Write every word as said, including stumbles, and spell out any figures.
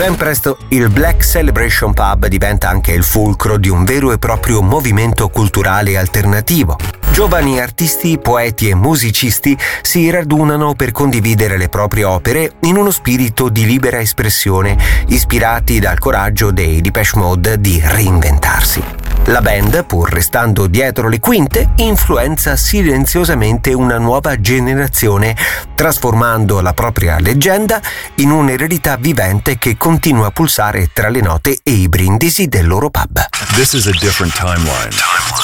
Ben presto il Black Celebration Pub diventa anche il fulcro di un vero e proprio movimento culturale alternativo. Giovani artisti, poeti e musicisti si radunano per condividere le proprie opere in uno spirito di libera espressione, ispirati dal coraggio dei Depeche Mode di reinventarsi. La band, pur restando dietro le quinte, influenza silenziosamente una nuova generazione, trasformando la propria leggenda in un'eredità vivente che continua a pulsare tra le note e i brindisi del loro pub. This is a different timeline.